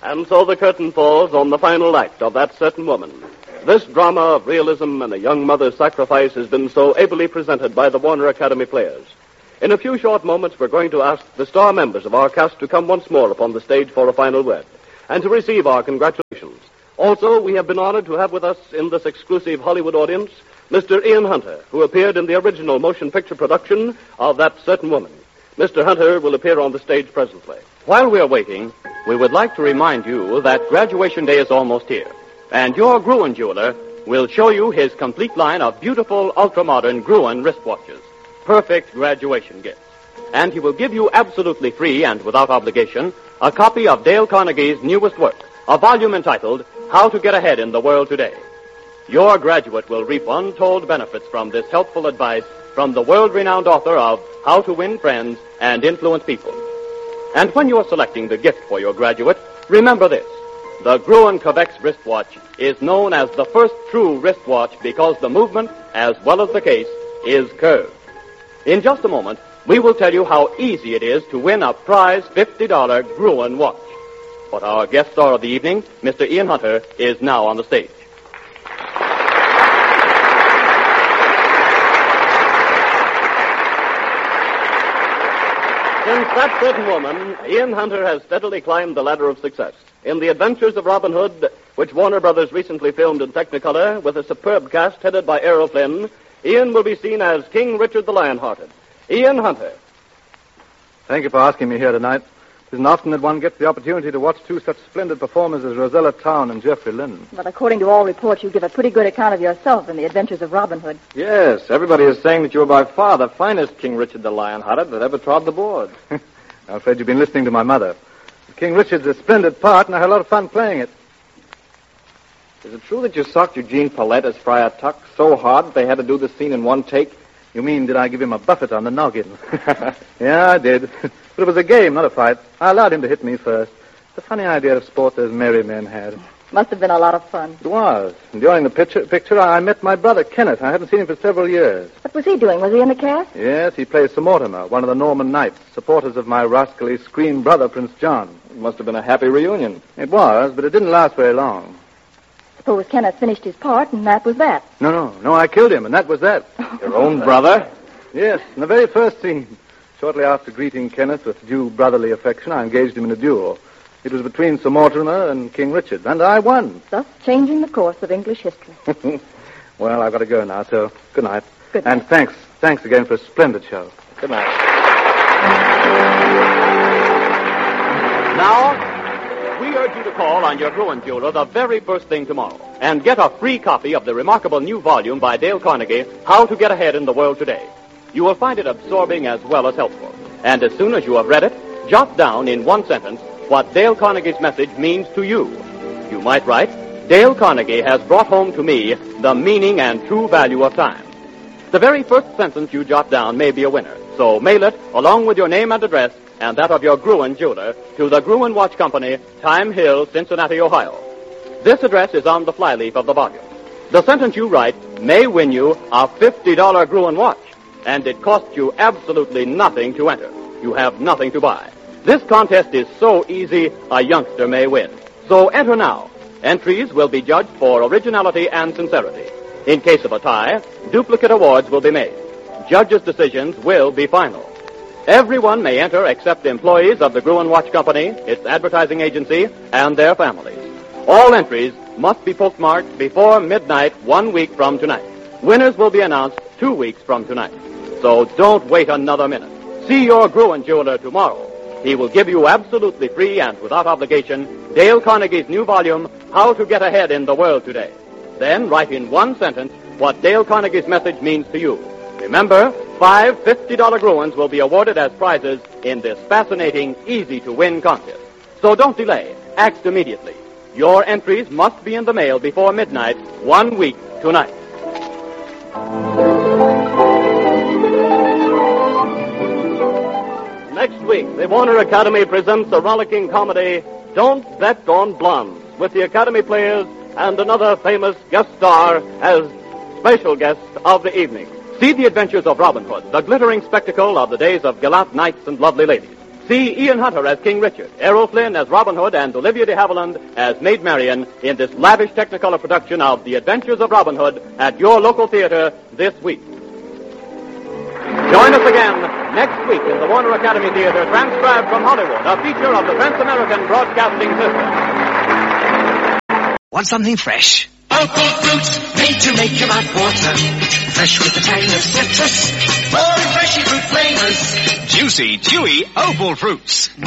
And so the curtain falls on the final act of That Certain Woman. This drama of realism and a young mother's sacrifice has been so ably presented by the Warner Academy players. In a few short moments, we're going to ask the star members of our cast to come once more upon the stage for a final word and to receive our congratulations. Also, we have been honored to have with us in this exclusive Hollywood audience Mr. Ian Hunter, who appeared in the original motion picture production of That Certain Woman. Mr. Hunter will appear on the stage presently. While we're waiting, we would like to remind you that graduation day is almost here, and your Gruen jeweler will show you his complete line of beautiful, ultra-modern Gruen wristwatches, perfect graduation gifts. And he will give you absolutely free and without obligation a copy of Dale Carnegie's newest work, a volume entitled How to Get Ahead in the World Today. Your graduate will reap untold benefits from this helpful advice from the world-renowned author of How to Win Friends and Influence People. And when you're selecting the gift for your graduate, remember this. The Gruen Covex wristwatch is known as the first true wristwatch because the movement, as well as the case, is curved. In just a moment, we will tell you how easy it is to win a prize $50 Gruen watch. But our guest star of the evening, Mr. Ian Hunter, is now on the stage. Since That Certain Woman, Ian Hunter has steadily climbed the ladder of success. In The Adventures of Robin Hood, which Warner Brothers recently filmed in Technicolor with a superb cast headed by Errol Flynn, Ian will be seen as King Richard the Lionhearted. Ian Hunter. Thank you for asking me here tonight. It isn't often that one gets the opportunity to watch two such splendid performers as Rosella Town and Geoffrey Lynn. But according to all reports, you give a pretty good account of yourself in The Adventures of Robin Hood. Yes, everybody is saying that you are by far the finest King Richard the Lionhearted that ever trod the board. I'm afraid you've been listening to my mother. King Richard's a splendid part, and I had a lot of fun playing it. Is it true that you socked Eugene Paulette as Friar Tuck so hard that they had to do the scene in one take? You mean, did I give him a buffet on the noggin? Yeah, I did. But it was a game, not a fight. I allowed him to hit me first. It's a funny idea of sport those merry men had. Must have been a lot of fun. It was. And during the picture, I met my brother, Kenneth. I hadn't seen him for several years. What was he doing? Was he in the cast? Yes, he plays Sir Mortimer, one of the Norman knights, supporters of my rascally screen brother, Prince John. It must have been a happy reunion. It was, but it didn't last very long. Suppose Kenneth finished his part, and that was that. No, I killed him, and that was that. Your own brother? Yes, in the very first scene. Shortly after greeting Kenneth with due brotherly affection, I engaged him in a duel. It was between Sir Mortimer and King Richard, and I won. Thus changing the course of English history. Well, I've got to go now, so good night. Good night. And thanks again for a splendid show. Good night. Now, we urge you to call on your Gruen jeweler the very first thing tomorrow and get a free copy of the remarkable new volume by Dale Carnegie, How to Get Ahead in the World Today. You will find it absorbing as well as helpful. And as soon as you have read it, jot down in one sentence what Dale Carnegie's message means to you. You might write, Dale Carnegie has brought home to me the meaning and true value of time. The very first sentence you jot down may be a winner. So mail it, along with your name and address, and that of your Gruen jeweler, to the Gruen Watch Company, Time Hill, Cincinnati, Ohio. This address is on the flyleaf of the volume. The sentence you write may win you a $50 Gruen watch, and it costs you absolutely nothing to enter. You have nothing to buy. This contest is so easy, a youngster may win. So enter now. Entries will be judged for originality and sincerity. In case of a tie, duplicate awards will be made. Judges' decisions will be final. Everyone may enter except employees of the Gruen Watch Company, its advertising agency, and their families. All entries must be postmarked before midnight 1 week from tonight. Winners will be announced 2 weeks from tonight. So don't wait another minute. See your Gruen jeweler tomorrow. He will give you absolutely free and without obligation Dale Carnegie's new volume, How to Get Ahead in the World Today. Then write in one sentence what Dale Carnegie's message means to you. Remember, 5 $50 Gruens will be awarded as prizes in this fascinating, easy-to-win contest. So don't delay. Act immediately. Your entries must be in the mail before midnight 1 week tonight. Next week, the Warner Academy presents a rollicking comedy, Don't Bet on Blondes, with the Academy players and another famous guest star as special guest of the evening. See The Adventures of Robin Hood, the glittering spectacle of the days of gallant knights and lovely ladies. See Ian Hunter as King Richard, Errol Flynn as Robin Hood, and Olivia de Havilland as Maid Marian in this lavish Technicolor production of The Adventures of Robin Hood at your local theater this week. Join us again next week in the Warner Academy Theater, transcribed from Hollywood, a feature of the Trans-American Broadcasting System. Want something fresh? Opal fruit, made to make your mouth water. Fresh with the tang of citrus, more refreshing fruit flavors. Juicy, chewy Opal fruits.